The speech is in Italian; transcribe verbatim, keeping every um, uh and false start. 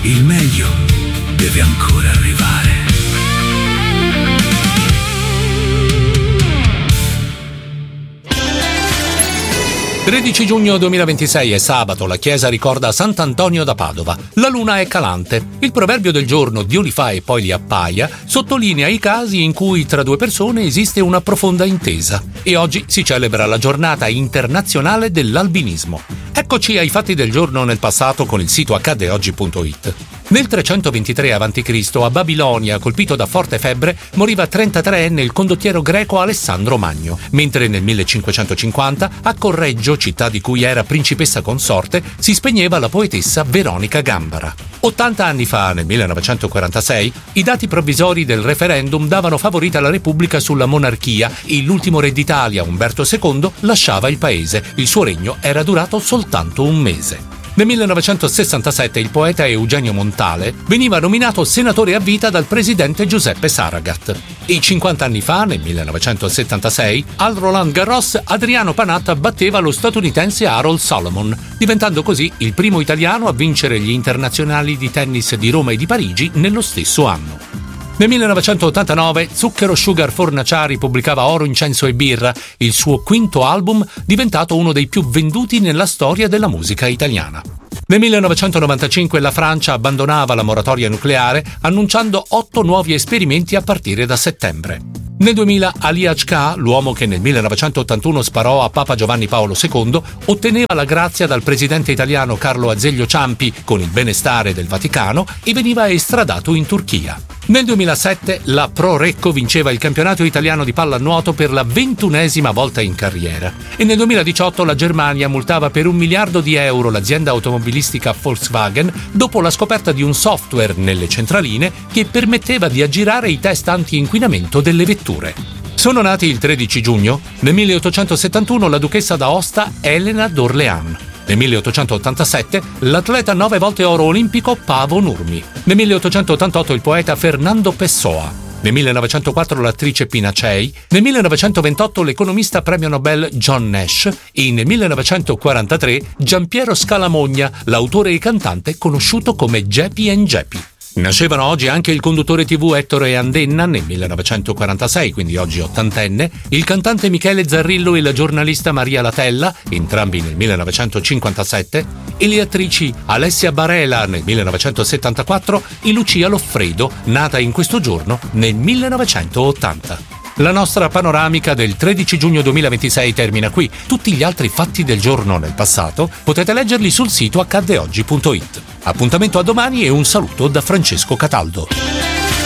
Il meglio deve ancora arrivare. tredici giugno duemilaventisei è sabato, la chiesa ricorda Sant'Antonio da Padova. La luna è calante. Il proverbio del giorno Dio li fa e poi li appaia sottolinea i casi in cui tra due persone esiste una profonda intesa. E oggi si celebra la giornata internazionale dell'albinismo. Eccoci ai fatti del giorno nel passato con il sito accade oggi punto it. Nel trecentoventitré avanti Cristo a Babilonia, colpito da forte febbre, moriva trentatreenne il condottiero greco Alessandro Magno, mentre nel millecinquecentocinquanta a Correggio, città di cui era principessa consorte, si spegneva la poetessa Veronica Gambara. ottanta anni fa, nel millenovecentoquarantasei, i dati provvisori del referendum davano favorita la Repubblica sulla monarchia e l'ultimo re d'Italia, Umberto secondo, lasciava il paese. Il suo regno era durato soltanto un mese. Nel millenovecentosessantasette il poeta Eugenio Montale veniva nominato senatore a vita dal presidente Giuseppe Saragat. E cinquanta anni fa, nel millenovecentosettantasei, al Roland Garros Adriano Panatta batteva lo statunitense Harold Solomon, diventando così il primo italiano a vincere gli internazionali di tennis di Roma e di Parigi nello stesso anno. Nel millenovecentottantanove Zucchero Sugar Fornaciari pubblicava Oro, Incenso e Birra, il suo quinto album diventato uno dei più venduti nella storia della musica italiana. Nel millenovecentonovantacinque la Francia abbandonava la moratoria nucleare annunciando otto nuovi esperimenti a partire da settembre. Nel duemila Ali Hajj, l'uomo che nel millenovecentottantuno sparò a Papa Giovanni Paolo secondo, otteneva la grazia dal presidente italiano Carlo Azeglio Ciampi con il benestare del Vaticano e veniva estradato in Turchia. Nel duemilasette la Pro Recco vinceva il campionato italiano di pallanuoto per la ventunesima volta in carriera e nel duemiladiciotto la Germania multava per un miliardo di euro l'azienda automobilistica Volkswagen dopo la scoperta di un software nelle centraline che permetteva di aggirare i test anti-inquinamento delle vetture. Sono nati il tredici giugno. Nel milleottocentosettantuno la duchessa d'Aosta Elena d'Orléans. Nel milleottocentottantasette l'atleta nove volte oro olimpico Paavo Nurmi. Nel milleottocentottantotto il poeta Fernando Pessoa. Nel millenovecentoquattro l'attrice Pina Cei. Nel millenovecentoventotto l'economista premio Nobel John Nash. E nel millenovecentoquarantatré Giampiero Scalamogna, l'autore e cantante conosciuto come Geppi and Geppi. Nascevano oggi anche il conduttore tivù Ettore Andenna nel millenovecentoquarantasei, quindi oggi ottantenne, il cantante Michele Zarrillo e la giornalista Maria Latella, entrambi nel millenovecentocinquantasette, e le attrici Alessia Barela nel millenovecentosettantaquattro e Lucia Loffredo, nata in questo giorno nel millenovecentottanta. La nostra panoramica del tredici giugno duemilaventisei termina qui. Tutti gli altri fatti del giorno nel passato potete leggerli sul sito accade oggi punto it. Appuntamento a domani e un saluto da Francesco Cataldo.